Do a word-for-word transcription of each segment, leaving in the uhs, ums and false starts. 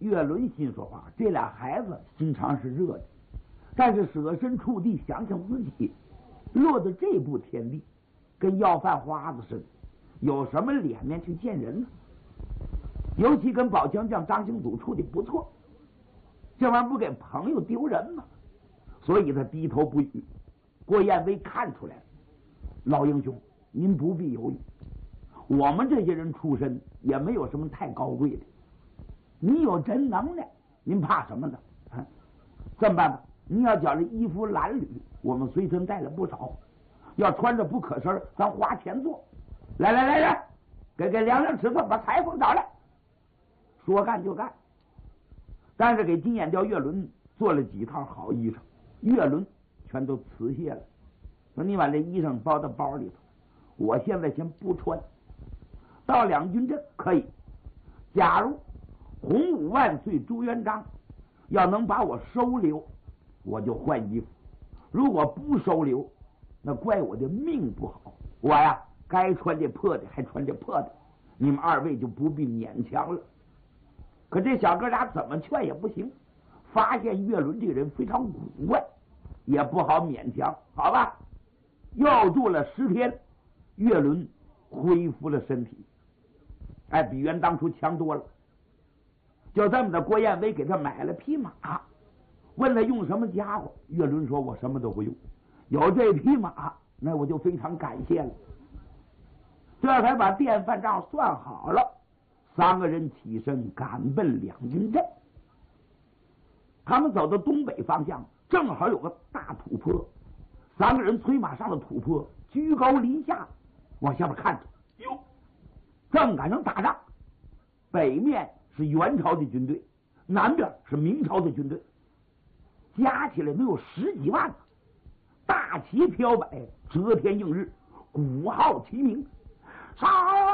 岳伦心说话，这俩孩子心肠是热的，但是设身处地想想自己，落到这步田地，跟要饭花子似的，有什么脸面去见人呢？尤其跟宝强将张兴祖处的不错，这玩意儿不给朋友丢人吗？所以他低头不语。郭彦威看出来了，老英雄，您不必犹豫，我们这些人出身也没有什么太高贵的，你有真能耐，您怕什么呢？啊，这么办吧，您要觉着衣服褴褛，我们随身带了不少，要穿着不可身，咱花钱做。来来来来，给给量量尺寸，把裁缝找来。说干就干，但是给金眼雕岳伦做了几套好衣裳，岳伦全都辞谢了，说你把这衣裳包到包里头，我现在先不穿，到两军阵可以。假如洪武万岁朱元璋要能把我收留，我就换衣服；如果不收留，那怪我的命不好，我呀该穿这破的还穿这破的，你们二位就不必勉强了。可这小哥俩怎么劝也不行，发现岳伦这个人非常古怪，也不好勉强，好吧？又住了十天，岳伦恢复了身体，哎，比原当初强多了。就这么的，郭彦威给他买了匹马，问他用什么家伙，岳伦说：“我什么都不用，有这匹马，那我就非常感谢了。”这才把电饭账算好了，三个人起身赶奔两军阵。他们走到东北方向，正好有个大土坡，三个人催马上了土坡，居高临下往下边看着，哟，正赶上打仗，北面是元朝的军队，南边是明朝的军队，加起来能有十几万呢，大旗飘摆，遮天映日，鼓号齐鸣，杀！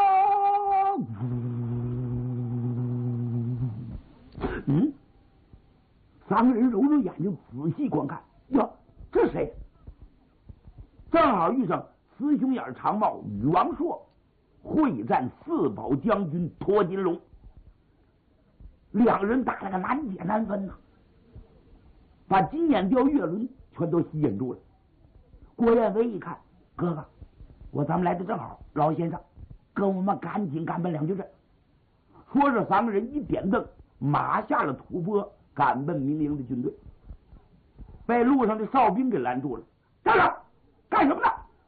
嗯，三个人揉揉眼睛，仔细观看，哟，这谁？正好遇上雌雄眼长帽禹王朔会战四宝将军托金龙，两人打了个难解难分呐、啊，把金眼雕岳伦全都吸引住了。郭彦威一看，哥哥，我咱们来的正好，老先生，跟我们赶紧赶奔两军阵。说着，三个人一点蹬，马下了土坡，赶奔明营的军队，被路上的哨兵给拦住了。站住！干什么呢？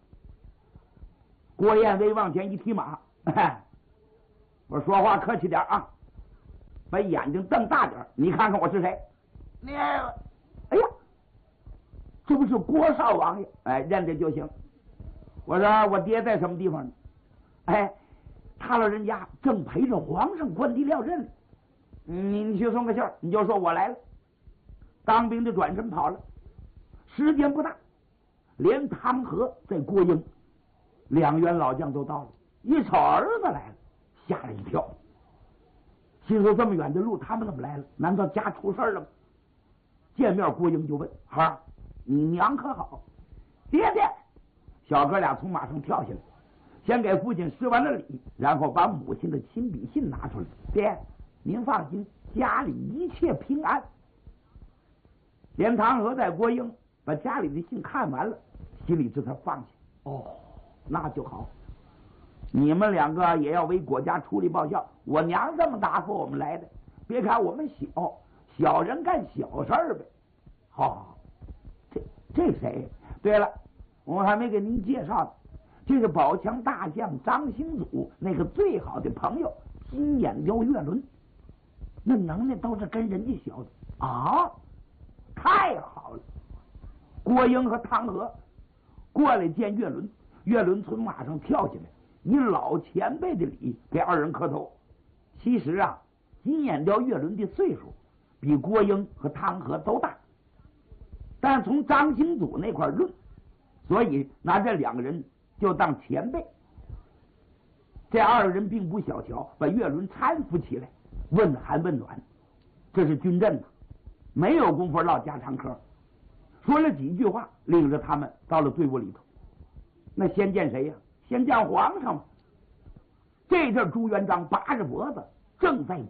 郭彦威往前一踢马，哎，我说话客气点啊，把眼睛瞪大点，你看看我是谁？你，哎呀，这不是郭少王爷？哎，认得就行。我说我爹在什么地方呢？哎，他老人家正陪着皇上观敌料阵。你你去送个信儿，你就说我来了。当兵的转身跑了，时间不大，连汤和在郭英两员老将都到了，一瞅儿子来了，吓了一跳，心说这么远的路他们怎么来了？难道家出事了吗？见面郭英就问：“孩儿，你娘可好？”爹爹，小哥俩从马上跳下来，先给父亲施完了礼，然后把母亲的亲笔信拿出来：“爹，您放心，家里一切平安。”连堂和在郭英把家里的信看完了，心里这才放下。哦，那就好。你们两个也要为国家出力报效。我娘这么答复我们来的，别看我们小，小人干小事儿呗。好好好，这这谁？对了，我还没给您介绍呢，这是宝强大将张兴祖那个最好的朋友金眼雕岳伦，那能耐都是跟人家小的啊！太好了！郭英和汤和过来见岳伦，岳伦从马上跳下来，以老前辈的礼给二人磕头。其实啊，金眼雕岳伦的岁数比郭英和汤和都大，但从张兴祖那块论，所以拿这两个人就当前辈。这二人并不小瞧，把岳伦搀扶起来，问寒问暖。这是军阵呐，没有功夫唠家常嗑，说了几句话，领着他们到了队伍里头。那先见谁呀？先见皇上嘛。这阵朱元璋拔着脖子正在